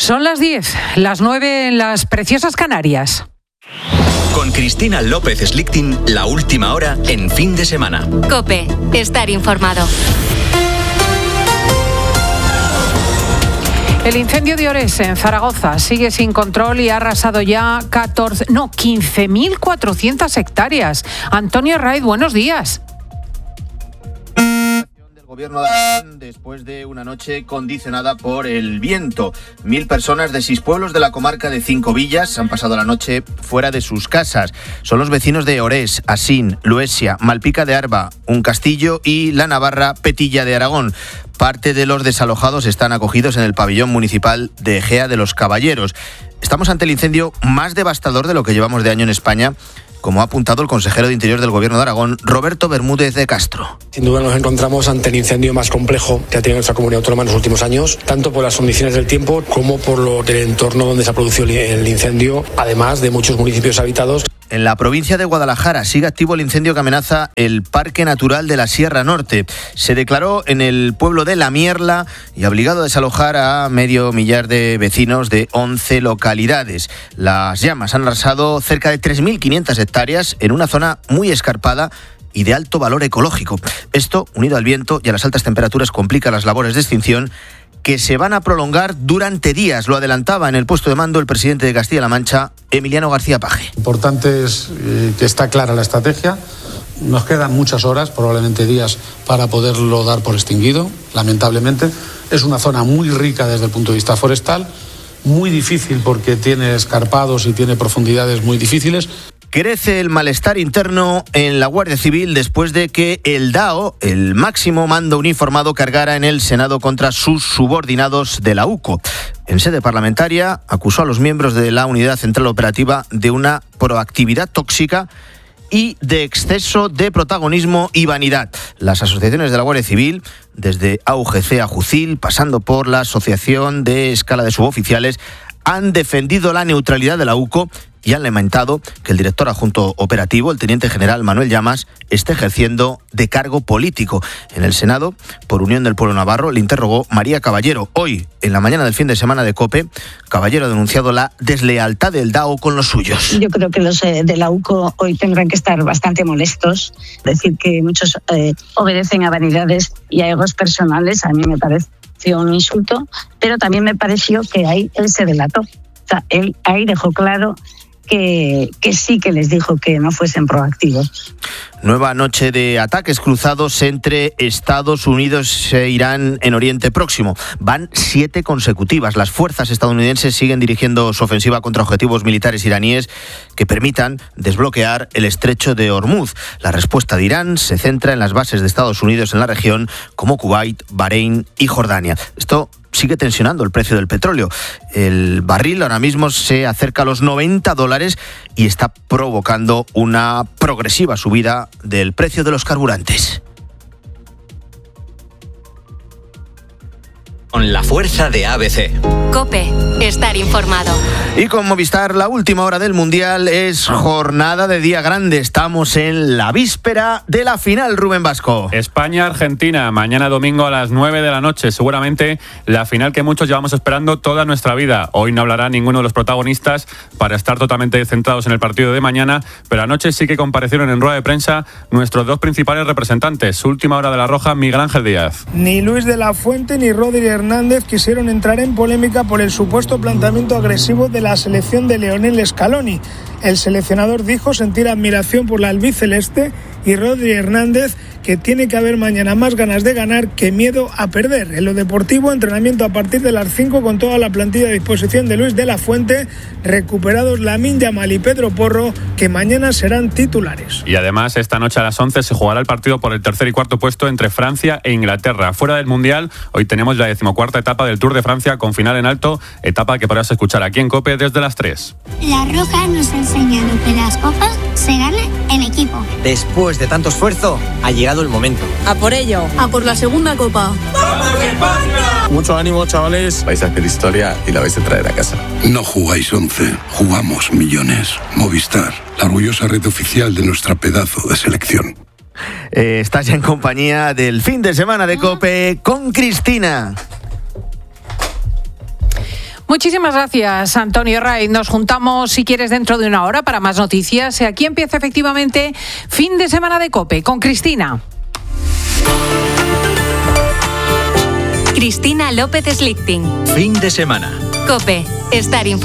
Son las 10, las 9 en las preciosas Canarias. Con Cristina López Slichting, la última hora en Fin de Semana. COPE, estar informado. El incendio de Orés en Zaragoza sigue sin control y ha arrasado ya 15.400 hectáreas. Antonio Raiz, buenos días. Gobierno de Aragón después de una noche condicionada por el viento. 1.000 personas de 6 pueblos de la comarca de 5 villas han pasado la noche fuera de sus casas. Son los vecinos de Orés, Asín, Luesia, Malpica de Arba, Un Castillo y la navarra Petilla de Aragón. Parte de los desalojados están acogidos en el pabellón municipal de Egea de los Caballeros. Estamos ante el incendio más devastador de lo que llevamos de año en España, como ha apuntado el consejero de Interior del Gobierno de Aragón, Roberto Bermúdez de Castro. Sin duda nos encontramos ante el incendio más complejo que ha tenido nuestra comunidad autónoma en los últimos años, tanto por las condiciones del tiempo como por lo del entorno donde se ha producido el incendio, además de muchos municipios habitados. En la provincia de Guadalajara sigue activo el incendio que amenaza el Parque Natural de la Sierra Norte. Se declaró en el pueblo de La Mierla y ha obligado a desalojar a 500.000 de vecinos de 11 localidades. Las llamas han arrasado cerca de 3.500 hectáreas en una zona muy escarpada y de alto valor ecológico. Esto, unido al viento y a las altas temperaturas, complica las labores de extinción, que se van a prolongar durante días. Lo adelantaba en el puesto de mando el presidente de Castilla-La Mancha, Emiliano García Paje. Importante es que está clara la estrategia. Nos quedan muchas horas, probablemente días, para poderlo dar por extinguido, lamentablemente. Es una zona muy rica desde el punto de vista forestal, muy difícil porque tiene escarpados y tiene profundidades muy difíciles. Crece el malestar interno en la Guardia Civil después de que el DAO, el máximo mando uniformado, cargara en el Senado contra sus subordinados de la UCO. En sede parlamentaria acusó a los miembros de la Unidad Central Operativa de una proactividad tóxica y de exceso de protagonismo y vanidad. Las asociaciones de la Guardia Civil, desde AUGC a JUCIL, pasando por la Asociación de Escala de Suboficiales, han defendido la neutralidad de la UCO y han lamentado que el director adjunto operativo, el teniente general Manuel Llamas, esté ejerciendo de cargo político. En el Senado, por Unión del Pueblo Navarro, le interrogó María Caballero. Hoy, en la mañana del fin de semana de COPE, Caballero ha denunciado la deslealtad del DAO con los suyos. Yo creo que los de la UCO hoy tendrán que estar bastante molestos. Decir que muchos obedecen a vanidades y a egos personales, a mí me parece un insulto, pero también me pareció que ahí él se delató. O sea, él ahí dejó claro que sí que les dijo que no fuesen proactivos. Nueva noche de ataques cruzados entre Estados Unidos e Irán en Oriente Próximo. Van 7 consecutivas. Las fuerzas estadounidenses siguen dirigiendo su ofensiva contra objetivos militares iraníes que permitan desbloquear el estrecho de Hormuz. La respuesta de Irán se centra en las bases de Estados Unidos en la región, como Kuwait, Bahrein y Jordania. Esto sigue tensionando el precio del petróleo. El barril ahora mismo se acerca a los $90 y está provocando una progresiva subida del precio de los carburantes. Con la fuerza de ABC. COPE, estar informado. Y con Movistar, la última hora del Mundial es jornada de día grande. Estamos en la víspera de la final, Rubén Vasco. España-Argentina, mañana domingo a las 9 de la noche. Seguramente la final que muchos llevamos esperando toda nuestra vida. Hoy no hablará ninguno de los protagonistas para estar totalmente centrados en el partido de mañana, pero anoche sí que comparecieron en rueda de prensa nuestros 2 principales representantes. Última hora de la Roja, Miguel Ángel Díaz. Ni Luis de la Fuente ni Rodri Hernández quisieron entrar en polémica por el supuesto planteamiento agresivo de la selección de Lionel Scaloni. El seleccionador dijo sentir admiración por la albiceleste y Rodri Hernández que tiene que haber mañana más ganas de ganar que miedo a perder. En lo deportivo, entrenamiento a partir de las 5 con toda la plantilla a disposición de Luis de la Fuente, recuperados Lamine Yamal y Pedro Porro, que mañana serán titulares. Y además, esta noche a las 11 se jugará el partido por el tercer y cuarto puesto entre Francia e Inglaterra. Fuera del Mundial, hoy tenemos la 14ª etapa del Tour de Francia con final en alto, etapa que podrás escuchar aquí en COPE desde las 3. La Roja nos ha enseñado que las copas se ganan en equipo. Después de tanto esfuerzo, ha llegado el momento. A por ello. A por la segunda copa. ¡Vamos España! Mucho ánimo, chavales. Vais a hacer historia y la vais a traer a casa. No jugáis 11, jugamos millones. Movistar, la orgullosa red oficial de nuestra pedazo de selección. Estás ya en compañía del fin de semana de COPE con Cristina. Muchísimas gracias, Antonio Raiz. Nos juntamos, si quieres, dentro de una hora para más noticias. Aquí empieza efectivamente fin de semana de COPE con Cristina. Cristina López Slichting. Fin de semana. COPE. Estar informado.